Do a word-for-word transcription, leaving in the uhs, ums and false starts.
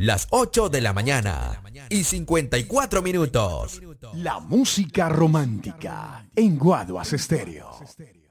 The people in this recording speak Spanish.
las ocho de la mañana y cincuenta y cuatro minutos. La música romántica en Guaduas Estéreo.